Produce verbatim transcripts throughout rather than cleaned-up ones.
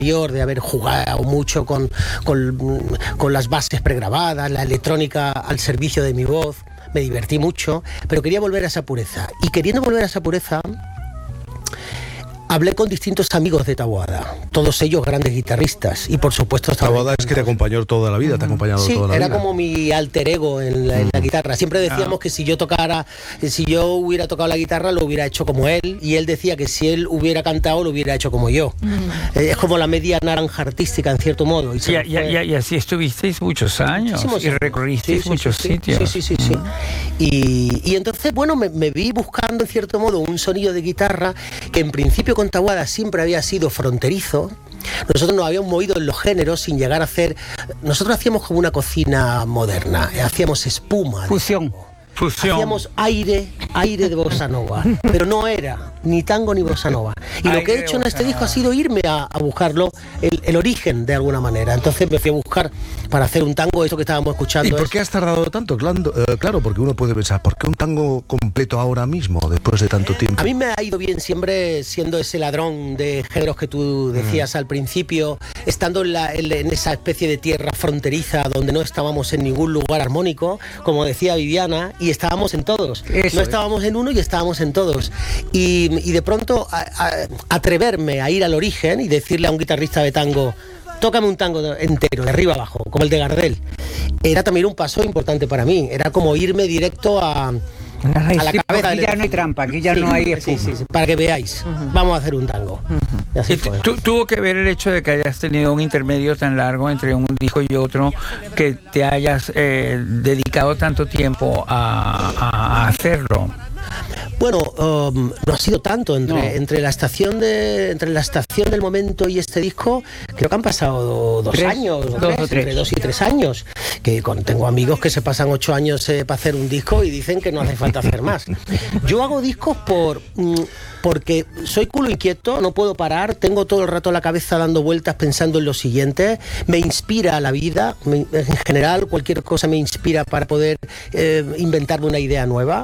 de haber jugado mucho con, con, con las bases pregrabadas, la electrónica al servicio de mi voz. Me divertí mucho, pero quería volver a esa pureza. Y queriendo volver a esa pureza, hablé con distintos amigos de Taboada, todos ellos grandes guitarristas, y por supuesto... Taboada es que te acompañó toda la vida, te ha acompañado sí, toda la vida. Sí, era vida. como mi alter ego en la, en la guitarra. Siempre decíamos que si yo tocara, si yo hubiera tocado la guitarra, lo hubiera hecho como él, y él decía que si él hubiera cantado, lo hubiera hecho como yo. Mm. Es como la media naranja artística, en cierto modo. Y, y, y, y, y así estuvisteis muchos años, y recorristeis sí, sí, muchos sí, sitios. Sí, sí, sí, sí. Mm. Y, y entonces, bueno, me, me vi buscando, en cierto modo, un sonido de guitarra que en principio con Taboada siempre había sido fronterizo. Nosotros nos habíamos movido en los géneros sin llegar a hacer... Nosotros hacíamos como una cocina moderna, hacíamos espuma. Fusión. Fusión. Hacíamos aire, aire de bossa nova, pero no era ni tango ni bossa nova. Y aire lo que he hecho en este disco ha sido irme a, a buscarlo, el, el origen de alguna manera. Entonces me fui a buscar para hacer un tango, eso que estábamos escuchando. ¿Y por es... qué has tardado tanto? Claro, eh, claro, porque uno puede pensar, ¿por qué un tango completo ahora mismo, después de tanto tiempo? A mí me ha ido bien siempre siendo ese ladrón de géneros que tú decías mm. al principio, estando en, la, en, en esa especie de tierra fronteriza donde no estábamos en ningún lugar armónico, como decía Viviana, y estábamos en todos. Eso no estábamos es. en uno y estábamos en todos. Y, y de pronto a, a, atreverme a ir al origen y decirle a un guitarrista de tango, tócame un tango entero, de arriba abajo, como el de Gardel, era también un paso importante para mí. Era como irme directo a... a la cabeza. Aquí ya no hay trampa, aquí ya sí, no hay... Sí, sí, sí, para que veáis, uh-huh. vamos a hacer un tango. Uh-huh. Y así fue. Tu, tuvo que ver el hecho de que hayas tenido un intermedio tan largo entre un disco y otro, que te hayas eh, dedicado tanto tiempo a, a, a hacerlo. Bueno, um, no ha sido tanto entre, no. entre la estación de entre la estación del momento y este disco. Creo que han pasado dos ¿Tres? años, dos, tres, o tres. entre dos y tres años. Que con, tengo amigos que se pasan ocho años eh, para hacer un disco y dicen que no hace falta hacer más. Yo hago discos por mm, porque soy culo inquieto, no puedo parar, tengo todo el rato la cabeza dando vueltas pensando en lo siguiente, me inspira la vida, me, en general cualquier cosa me inspira para poder eh, inventarme una idea nueva,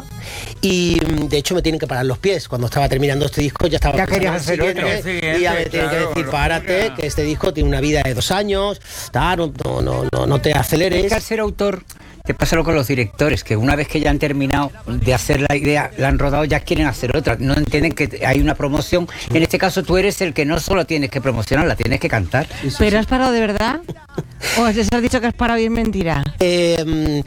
y de hecho me tienen que parar los pies. Cuando estaba terminando este disco ya estaba ya querías hacer otro y ya me tienen claro, que decir párate, que este disco tiene una vida de dos años, no, no, no, no te aceleres. Es que al ser autor te pasa lo con los directores, que una vez que ya han terminado de hacer la idea, la han rodado, ya quieren hacer otra. No entienden que hay una promoción. En este caso tú eres el que no solo tienes que promocionar, la tienes que cantar. Sí, sí, ¿Pero sí. has parado de verdad? ¿O les has dicho que has parado y es mentira? Eh,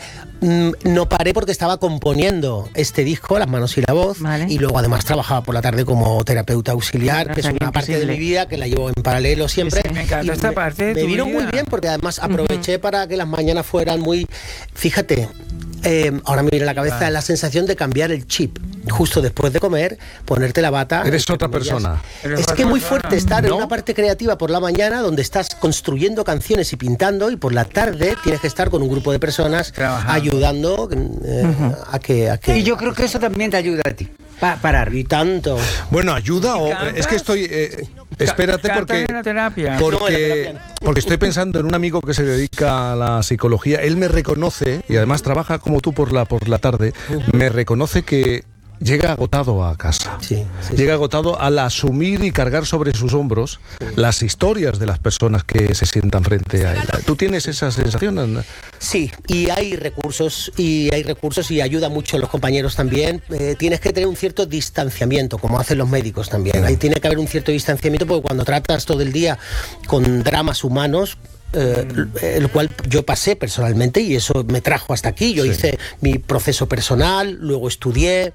no paré porque estaba componiendo este disco, Las manos y la voz, vale. y luego además trabajaba por la tarde como terapeuta auxiliar, claro, que es una imposible. parte de mi vida que la llevo en paralelo siempre. Sí, me encanta esta me, parte de me tu vino vida. muy bien porque además aproveché uh-huh. para que las mañanas fueran muy... Fíjate, eh, ahora me viene a la cabeza ah. la sensación de cambiar el chip. Justo después de comer, ponerte la bata. Eres otra persona. Es que es muy fuerte estar ¿no? en una parte creativa por la mañana donde estás construyendo canciones y pintando, y por la tarde tienes que estar con un grupo de personas Trabajando. ayudando eh, uh-huh. a, que, a que... Y yo creo que eso también te ayuda a ti. Pa parar. Y tanto. Bueno, ayuda o... Es que estoy... Eh, espérate porque... En la terapia. Porque, no, en la terapia. porque estoy pensando en un amigo que se dedica a la psicología. Él me reconoce, y además trabaja como tú por la, por la tarde, uh-huh. me reconoce que llega agotado a casa. Sí, sí, llega sí. agotado al asumir y cargar sobre sus hombros sí. las historias de las personas que se sientan frente a él. ¿Tú tienes esa sensación? Sí, y hay recursos, y hay recursos y ayuda mucho a los compañeros también. Eh, tienes que tener un cierto distanciamiento, como hacen los médicos también. Ahí tiene que haber un cierto distanciamiento, porque cuando tratas todo el día con dramas humanos, Eh, el cual yo pasé personalmente, y eso me trajo hasta aquí. Yo sí. hice mi proceso personal, luego estudié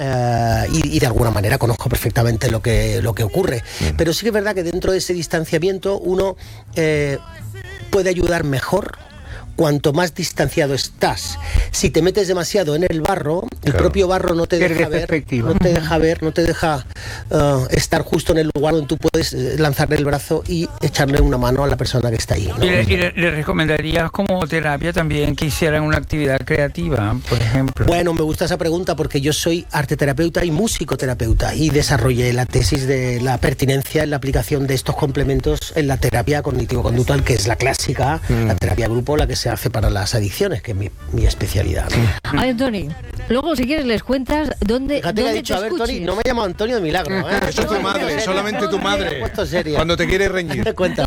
eh, y, y de alguna manera conozco perfectamente lo que, lo que ocurre. Mm. Pero sí que es verdad que dentro de ese distanciamiento uno eh, puede ayudar mejor cuanto más distanciado estás. Si te metes demasiado en el barro, el claro. propio barro no te deja ver, no te deja ver, no te deja uh, estar justo en el lugar donde tú puedes lanzarle el brazo y echarle una mano a la persona que está ahí, ¿no? ¿Y, le, y le, le recomendarías como terapia también que hicieran una actividad creativa, por ejemplo? Bueno, me gusta esa pregunta porque yo soy arteterapeuta y musicoterapeuta, y desarrollé la tesis de la pertinencia en la aplicación de estos complementos en la terapia cognitivo-conductual, que es la clásica, mm. la terapia grupo, la que se hace para las adicciones, que es mi, mi especialidad, ¿no? Ay, Toni, Luego, si quieres, les cuentas dónde, Fíjate que ha dónde dicho, te a ver, escuches. Tony, no me ha llamado Antonio de Milagro. ¿eh? Eso es tu madre, solamente tu madre. Me he puesto seria. Cuando te quiere reñir. Me cuenta.